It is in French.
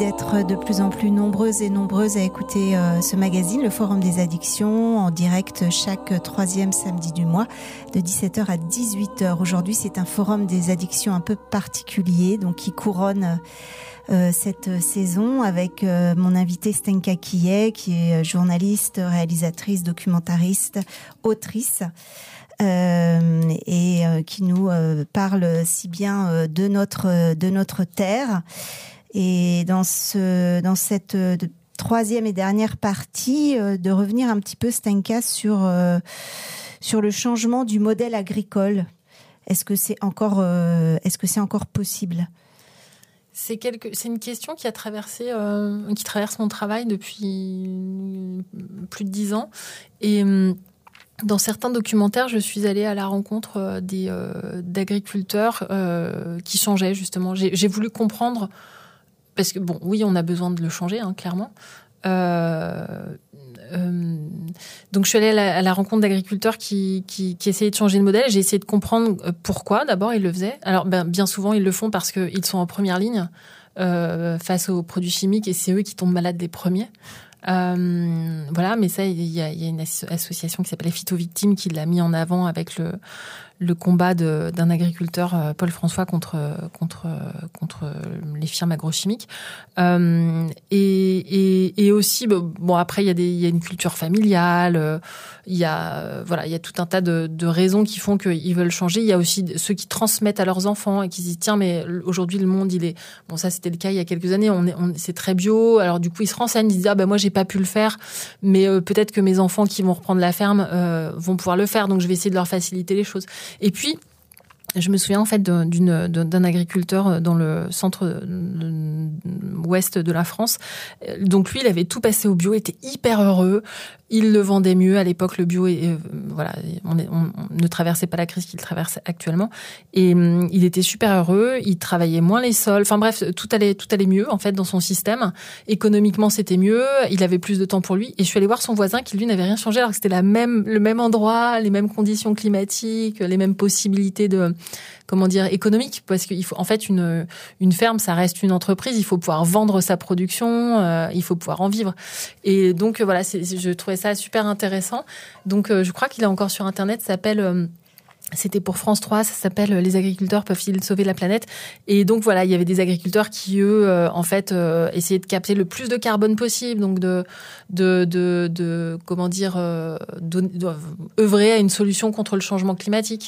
d'être de plus en plus nombreuses et nombreuses à écouter ce magazine, le Forum des addictions, en direct chaque troisième samedi du mois, de 17h à 18h. Aujourd'hui, c'est un forum des addictions un peu particulier, donc qui couronne cette saison avec mon invitée Stenka Quillet, qui est journaliste, réalisatrice, documentariste, autrice. Qui nous parle si bien de notre terre. Et dans cette troisième et dernière partie, de revenir un petit peu, Stenka, sur le changement du modèle agricole. Est-ce que c'est encore possible ? C'est une question qui qui traverse mon travail depuis plus de 10 ans. Et dans certains documentaires, je suis allée à la rencontre d'agriculteurs qui changeaient, justement. J'ai voulu comprendre, parce que, bon, oui, on a besoin de le changer, hein, clairement. Donc, je suis allée à la rencontre d'agriculteurs qui essayaient de changer de modèle. J'ai essayé de comprendre pourquoi, d'abord, ils le faisaient. Alors, bien souvent, ils le font parce qu'ils sont en première ligne face aux produits chimiques et c'est eux qui tombent malades les premiers. Voilà, mais ça, il y a une association qui s'appelle les Phytovictimes qui l'a mis en avant avec le combat d'un agriculteur, Paul François, contre les firmes agrochimiques. Et aussi, bon, après, il y a une culture familiale, il y a tout un tas de raisons qui font qu'ils veulent changer. Il y a aussi ceux qui transmettent à leurs enfants et qui se disent, tiens, mais aujourd'hui, le monde, bon, ça, c'était le cas il y a quelques années, c'est très bio. Alors, du coup, ils se renseignent, ils se disent, moi, j'ai pas pu le faire, mais peut-être que mes enfants qui vont reprendre la ferme vont pouvoir le faire, donc je vais essayer de leur faciliter les choses. Et puis, je me souviens en fait d'un agriculteur dans le centre ouest de la France. Donc lui, il avait tout passé au bio, était hyper heureux. Il le vendait mieux à l'époque. Le bio, on ne traversait pas la crise qu'il traverse actuellement. Et il était super heureux. Il travaillait moins les sols. Enfin bref, tout allait mieux en fait dans son système. Économiquement, c'était mieux. Il avait plus de temps pour lui. Et je suis allée voir son voisin qui lui n'avait rien changé alors que c'était le même endroit, les mêmes conditions climatiques, les mêmes possibilités économiques, parce qu'il faut, en fait, une ferme, ça reste une entreprise, il faut pouvoir vendre sa production, il faut pouvoir en vivre. Et donc, voilà, je trouvais ça super intéressant. Donc, je crois qu'il est encore sur Internet, ça s'appelle... C'était pour France 3, ça s'appelle « Les agriculteurs peuvent-ils sauver la planète ?» Et donc, voilà, il y avait des agriculteurs qui, eux, essayaient de capter le plus de carbone possible, donc œuvrer à une solution contre le changement climatique.